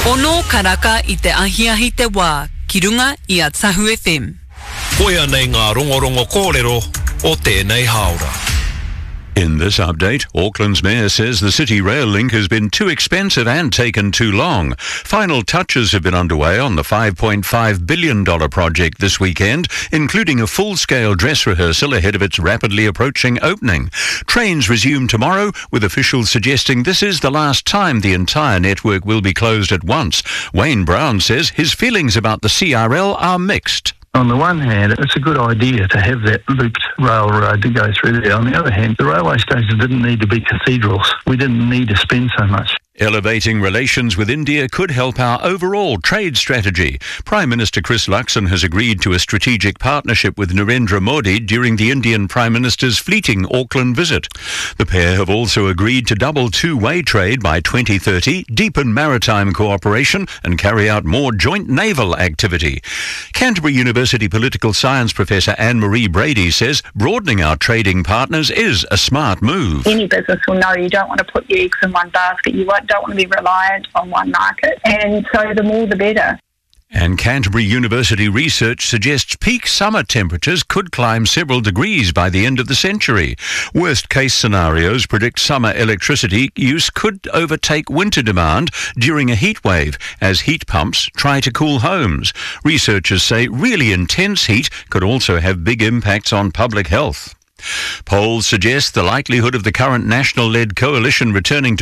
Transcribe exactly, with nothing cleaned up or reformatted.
Ono karaka I te ahiahi te wā, ki runga I a Tahu F M. Koia nei ngā rongorongo kōrero o tēnei haora. In this update, Auckland's mayor says the City Rail link has been too expensive and taken too long. Final touches have been underway on the five point five billion dollars project this weekend, including a full-scale dress rehearsal ahead of its rapidly approaching opening. Trains resume tomorrow, with officials suggesting this is the last time the entire network will be closed at once. Wayne Brown says his feelings about the C R L are mixed. On the one hand, it's a good idea to have that looped railroad to go through there. On the other hand, the railway stations didn't need to be cathedrals. We didn't need to spend so much. Elevating relations with India could help our overall trade strategy. Prime Minister Chris Luxon has agreed to a strategic partnership with Narendra Modi during the Indian Prime Minister's fleeting Auckland visit. The pair have also agreed to double two-way trade by twenty thirty, deepen maritime cooperation and carry out more joint naval activity. Canterbury University political science professor Anne-Marie Brady says broadening our trading partners is a smart move. Any business will know you don't want to put your eggs in one basket. You won't don't want to be reliant on one market, and so the more the better. And Canterbury University research suggests peak summer temperatures could climb several degrees by the end of the century. Worst-case scenarios predict summer electricity use could overtake winter demand during a heat wave as heat pumps try to cool homes. Researchers say really intense heat could also have big impacts on public health. Polls suggest the likelihood of the current national-led coalition returning to